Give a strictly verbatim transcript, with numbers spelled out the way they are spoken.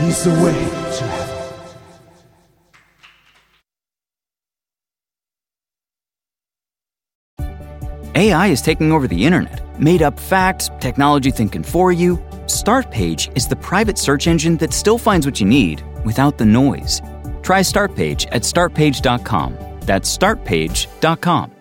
She's the way to heaven. A I is taking over the internet. Made-up facts, technology thinking for you. Startpage is the private search engine that still finds what you need without the noise. Try Startpage at start page dot com. That's start page dot com.